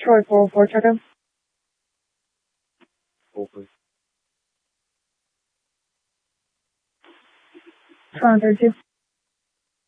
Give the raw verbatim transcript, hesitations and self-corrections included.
Detroit four oh four, check in. Hold please. Tron thirty-two.